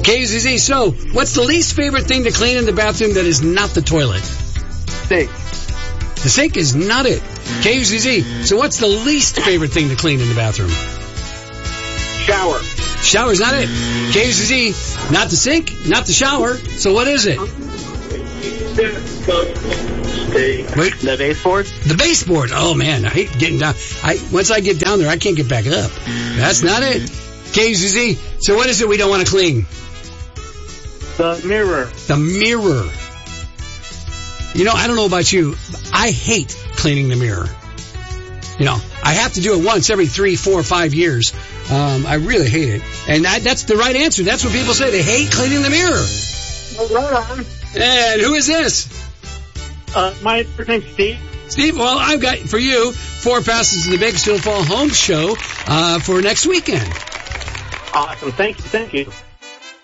KZZ, so what's the least favorite thing to clean in the bathroom that is not the toilet? Sink. The sink is not it. KZZ, so what's the least favorite thing to clean in the bathroom? Shower. Shower's not it. KZZ, not the sink, not the shower, so what is it? Wait. The baseboard? The baseboard. Oh, man, I hate getting down. Once I get down there, I can't get back up. That's not it. KZZ, so what is it we don't want to clean? The mirror. The mirror. You know, I don't know about you. I hate cleaning the mirror. You know, I have to do it once every 3, 4, 5 years. I really hate it. And that's the right answer. That's what people say. They hate cleaning the mirror. Right on. And who is this? My name's Steve. Steve, well, I've got for you 4 passes to the Bakersfield Fall Home Show for next weekend. Awesome. Thank you.